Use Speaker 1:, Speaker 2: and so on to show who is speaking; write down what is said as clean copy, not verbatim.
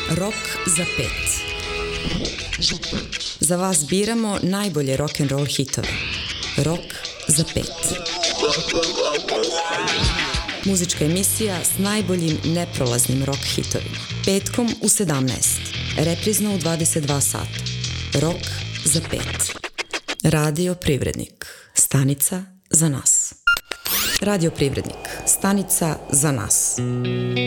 Speaker 1: Rok za pet. Za vas biramo najbolje rock'n'roll hitove. Rok za pet. Muzička emisija s najboljim neprolaznim rock hitovima. Petkom u 17. Reprizno u 22 sata. Rok za pet. Radio Privrednik. Stanica za nas. Radio Privrednik. Stanica za nas.